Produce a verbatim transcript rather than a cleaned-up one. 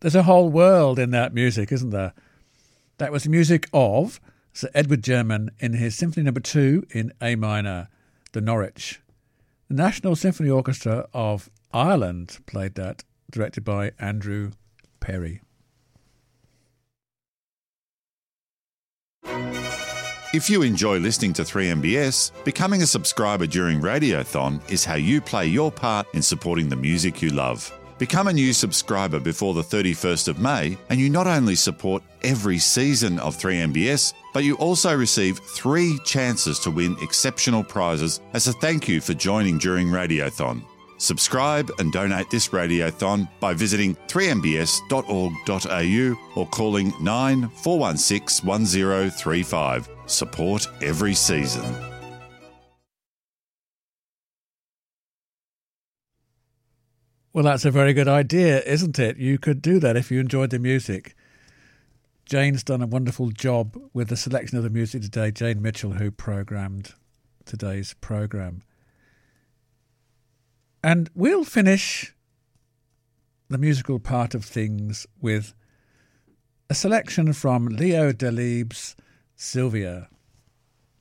there's a whole world in that music, isn't there? That was the music of Sir Edward German in his Symphony Number Two in A minor, the Norwich. The National Symphony Orchestra of Ireland played that, directed by Andrew Perry. If you enjoy listening to three M B S, becoming a subscriber during Radiothon is how you play your part in supporting the music you love. Become a new subscriber before the thirty-first of May, and you not only support every season of three M B S, but you also receive three chances to win exceptional prizes as a thank you for joining during Radiothon. Subscribe and donate this Radiothon by visiting three m b s dot org dot a u or calling nine four one six one zero three five. Support every season. Well, that's a very good idea, isn't it? You could do that if you enjoyed the music. Jane's done a wonderful job with the selection of the music today. Jane Mitchell, who programmed today's programme. And we'll finish the musical part of things with a selection from Leo Delibes' Sylvia.